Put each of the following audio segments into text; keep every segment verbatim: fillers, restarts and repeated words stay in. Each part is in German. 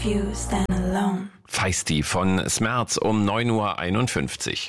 you stand alone. Feisty von Smerz um neun Uhr einundfünfzig.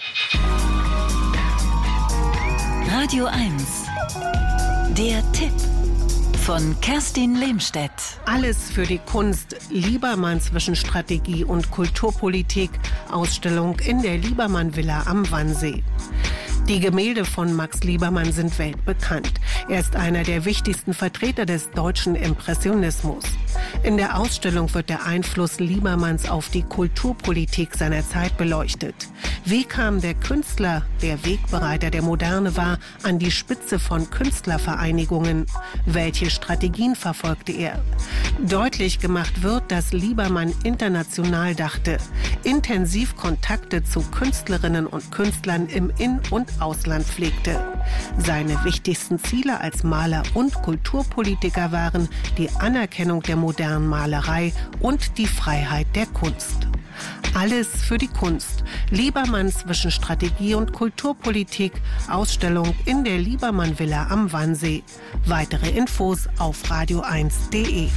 Radio eins. Der Tipp von Kerstin Lehmstedt. Alles für die Kunst. Liebermann zwischen Strategie und Kulturpolitik. Ausstellung in der Liebermann-Villa am Wannsee. Die Gemälde von Max Liebermann sind weltbekannt. Er ist einer der wichtigsten Vertreter des deutschen Impressionismus. In der Ausstellung wird der Einfluss Liebermanns auf die Kulturpolitik seiner Zeit beleuchtet. Wie kam der Künstler, der Wegbereiter der Moderne war, an die Spitze von Künstlervereinigungen? Welche Strategien verfolgte er? Deutlich gemacht wird, dass Liebermann international dachte, intensiv Kontakte zu Künstlerinnen und Künstlern im In- und Ausland pflegte. Seine wichtigsten Ziele als Maler und Kulturpolitiker waren die Anerkennung der modernen Malerei und die Freiheit der Kunst. Alles für die Kunst. Liebermann zwischen Strategie und Kulturpolitik. Ausstellung in der Liebermann-Villa am Wannsee. Weitere Infos auf radio eins punkt de.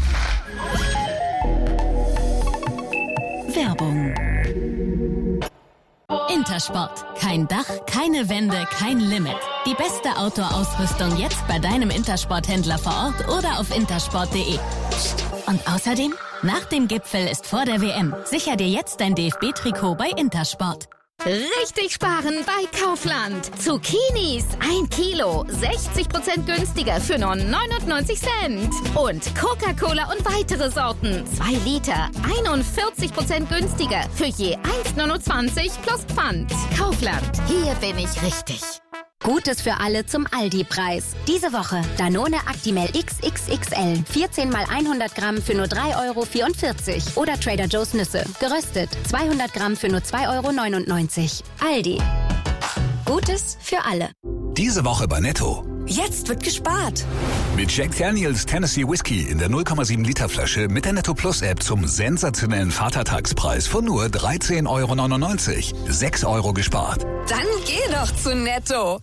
Werbung. Intersport. Kein Dach, keine Wände, kein Limit. Die beste Outdoor-Ausrüstung jetzt bei deinem Intersport-Händler vor Ort oder auf intersport punkt de. Und außerdem, nach dem Gipfel ist vor der W M. Sicher dir jetzt dein D F B-Trikot bei Intersport. Richtig sparen bei Kaufland. Zucchinis, ein Kilo, sechzig Prozent günstiger für nur neunundneunzig Cent. Und Coca-Cola und weitere Sorten, zwei Liter, einundvierzig Prozent günstiger für je eins neunundzwanzig plus Pfand. Kaufland, hier bin ich richtig. Gutes für alle zum Aldi-Preis. Diese Woche Danone Actimel X X X L. vierzehn mal hundert Gramm für nur drei Euro vierundvierzig. Oder Trader Joe's Nüsse. Geröstet. zweihundert Gramm für nur zwei Euro neunundneunzig. Aldi. Gutes für alle. Diese Woche bei Netto. Jetzt wird gespart. Mit Jack Daniels Tennessee Whiskey in der null Komma sieben Liter Flasche mit der Netto Plus App zum sensationellen Vatertagspreis von nur dreizehn Euro neunundneunzig. sechs Euro gespart. Dann geh doch zu Netto.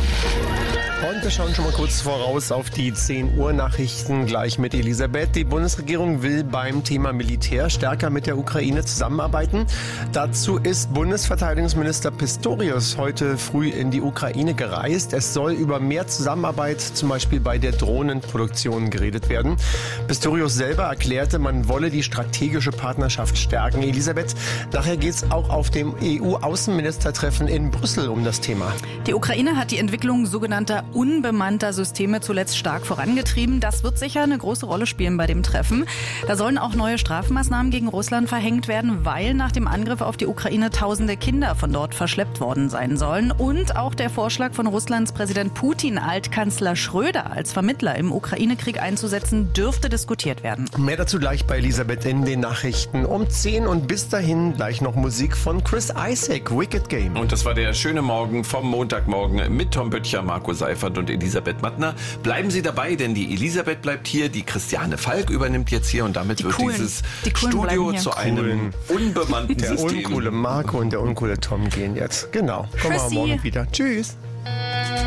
Und wir schauen schon mal kurz voraus auf die zehn Uhr Nachrichten gleich mit Elisabeth. Die Bundesregierung will beim Thema Militär stärker mit der Ukraine zusammenarbeiten. Dazu ist Bundesverteidigungsminister Pistorius heute früh in die Ukraine gereist. Es soll über mehr Zusammenarbeit zum Beispiel bei der Drohnenproduktion geredet werden. Pistorius selber erklärte, man wolle die strategische Partnerschaft stärken. Elisabeth, nachher geht es auch auf dem E U-Außenministertreffen in Brüssel um das Thema. Die Ukraine hat die Entwicklung sogenannter unbemannter Systeme zuletzt stark vorangetrieben. Das wird sicher eine große Rolle spielen bei dem Treffen. Da sollen auch neue Strafmaßnahmen gegen Russland verhängt werden, weil nach dem Angriff auf die Ukraine tausende Kinder von dort verschleppt worden sein sollen. Und auch der Vorschlag von Russlands Präsident Putin, Altkanzler Schröder als Vermittler im Ukraine-Krieg einzusetzen, dürfte diskutiert werden. Mehr dazu gleich bei Elisabeth in den Nachrichten um zehn und bis dahin gleich noch Musik von Chris Isaak, Wicked Game. Und das war der schöne Morgen vom Montagmorgen mit Tom Böttcher, Marco Seifert und Elisabeth Mattner. Bleiben Sie dabei, denn die Elisabeth bleibt hier, die Christiane Falk übernimmt jetzt hier und damit die wird coolen, dieses die Studio zu einem unbemannten der System. Der uncoole Marco und der uncoole Tom gehen jetzt. Genau. Kommen wir morgen wieder. Tschüss.